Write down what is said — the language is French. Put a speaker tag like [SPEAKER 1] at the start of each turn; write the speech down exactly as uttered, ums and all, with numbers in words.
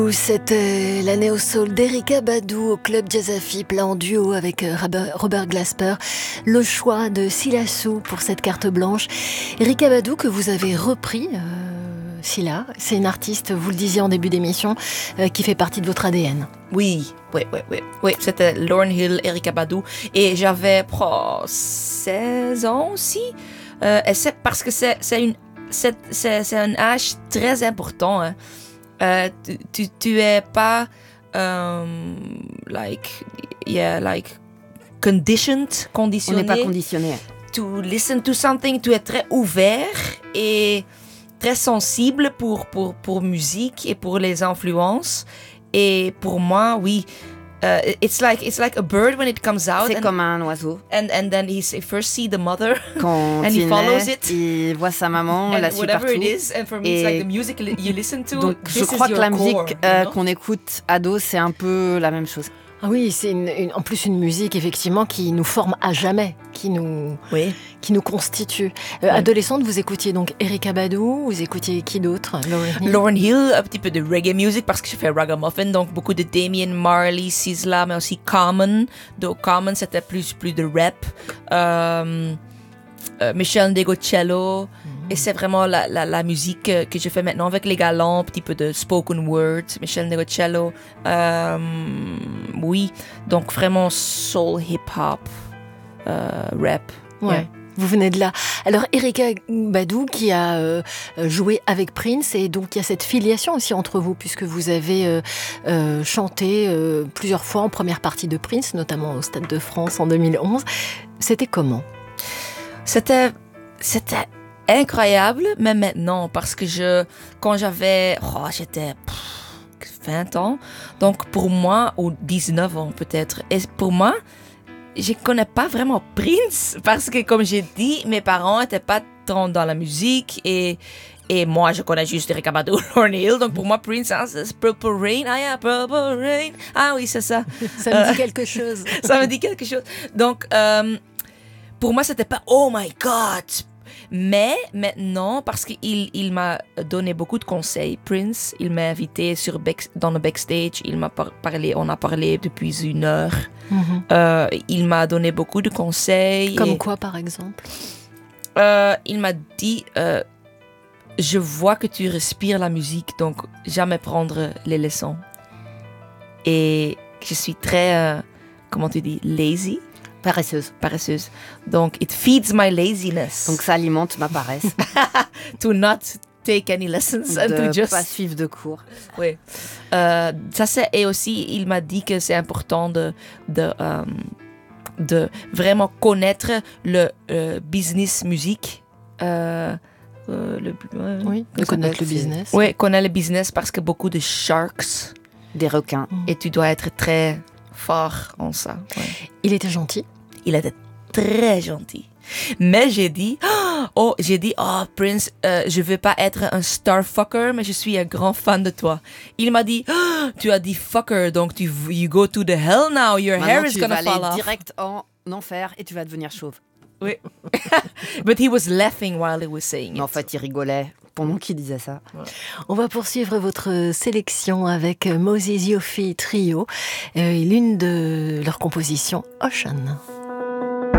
[SPEAKER 1] C'était la néo-soul d'Erykah Badu au Club Jazz Afip, là en duo avec Robert Glasper. Le choix de Sylla Sou pour cette carte blanche. Erykah Badu que vous avez repris, euh, Sylla, c'est une artiste, vous le disiez en début d'émission, euh, qui fait partie de votre A D N.
[SPEAKER 2] Oui, oui, oui, oui. oui c'était Lauryn Hill, Erykah Badu. Et j'avais oh, seize ans aussi. Euh, et c'est parce que c'est, c'est, une, c'est, c'est, c'est un âge très important. Hein. Euh, tu, tu, tu es pas um, like yeah like conditioned conditionné.
[SPEAKER 3] On n'est pas conditionné.
[SPEAKER 2] To listen to something, tu es très ouvert et très sensible pour pour pour musique et pour les influences. Et pour moi, oui. Uh, it's like it's like a bird when it comes out.
[SPEAKER 3] C'est
[SPEAKER 2] and,
[SPEAKER 3] comme un oiseau.
[SPEAKER 2] And and then he first see the mother.
[SPEAKER 3] Quand
[SPEAKER 2] and
[SPEAKER 3] il
[SPEAKER 2] he follows
[SPEAKER 3] naît,
[SPEAKER 2] it.
[SPEAKER 3] il voit sa maman, elle la suit partout.
[SPEAKER 2] Whatever it is, and for me, it's like the music you listen to.
[SPEAKER 3] Donc, je crois que la musique core, euh, you know? qu'on écoute ado, c'est un peu la même chose.
[SPEAKER 1] Ah oui, c'est une, une, en plus une musique effectivement qui nous forme à jamais, qui nous,
[SPEAKER 2] oui.
[SPEAKER 1] qui nous constitue. Euh, oui. Adolescente, vous écoutiez donc Erykah Badu, vous écoutiez qui d'autre?
[SPEAKER 2] Lauryn Hill. Lauryn Hill, un petit peu de reggae music parce que je fais ragamuffin, donc beaucoup de Damian Marley, Sizzla, mais aussi Common. Donc Common, c'était plus plus de rap. Euh, euh, Meshell Ndegeocello. Et c'est vraiment la, la, la musique que, que je fais maintenant avec les galants, un petit peu de spoken word, Meshell Ndegeocello. Euh, oui, donc vraiment soul, hip-hop, euh, rap.
[SPEAKER 1] Ouais.
[SPEAKER 2] Yeah.
[SPEAKER 1] Vous venez de là. Alors Erykah Badu qui a euh, joué avec Prince et donc il y a cette filiation aussi entre vous puisque vous avez euh, euh, chanté euh, plusieurs fois en première partie de Prince, notamment au Stade de France en deux mille onze. C'était comment?
[SPEAKER 2] C'était... C'était... incroyable, mais maintenant, parce que je, quand j'avais, oh, j'étais pff, vingt ans, donc pour moi, ou dix-neuf ans peut-être, et pour moi, je connais pas vraiment Prince, parce que comme j'ai dit, mes parents étaient pas tant dans la musique, et, et moi, je connais juste Erykah Badu, Lauryn Hill, donc pour moi, Prince, hein, c'est Purple Rain, ah yeah, Purple Rain, ah oui, c'est ça.
[SPEAKER 1] Ça me dit euh, quelque chose.
[SPEAKER 2] Ça me dit quelque chose. Donc, euh, pour moi, c'était pas, oh my God, mais maintenant, parce qu'il il m'a donné beaucoup de conseils, Prince, il m'a invité sur back, dans le backstage, il m'a par, parlé, on a parlé depuis une heure. Mm-hmm. Euh, il m'a donné beaucoup de conseils.
[SPEAKER 1] Comme
[SPEAKER 2] et,
[SPEAKER 1] quoi, par exemple?
[SPEAKER 2] euh, Il m'a dit, euh, je vois que tu respires la musique, donc jamais prendre les leçons. Et je suis très, euh, comment tu dis, lazy.
[SPEAKER 3] Paresseuse.
[SPEAKER 2] Paresseuse. Donc, it feeds my laziness.
[SPEAKER 3] Donc, ça alimente ma paresse.
[SPEAKER 2] To not take any lessons.
[SPEAKER 3] De
[SPEAKER 2] and to just...
[SPEAKER 3] pas suivre de cours.
[SPEAKER 2] Oui. Euh, ça, c'est... Et aussi, il m'a dit que c'est important de, de, um, de vraiment connaître le euh, business musique. Euh, euh, le,
[SPEAKER 1] euh, oui, de connaître le business.
[SPEAKER 2] Oui, connaître le business parce que beaucoup de sharks.
[SPEAKER 3] Des requins.
[SPEAKER 2] Et tu dois être très... fort en ça. Ouais.
[SPEAKER 1] Il était gentil?
[SPEAKER 2] Il était très gentil. Mais j'ai dit, oh, j'ai dit, oh, Prince, euh, je veux pas être un starfucker, mais je suis un grand fan de toi. Il m'a dit, oh, tu as dit fucker, donc tu you go to the hell now, your
[SPEAKER 3] Maintenant,
[SPEAKER 2] hair is gonna fall off.
[SPEAKER 3] tu vas aller direct en enfer et tu vas devenir chauve.
[SPEAKER 2] Oui. But he was laughing while he was saying it.
[SPEAKER 3] Mais en fait, il rigolait pendant qu'il disait ça.
[SPEAKER 1] Ouais. On va poursuivre votre sélection avec Moses Yofi Trio et l'une de leurs compositions, Ocean.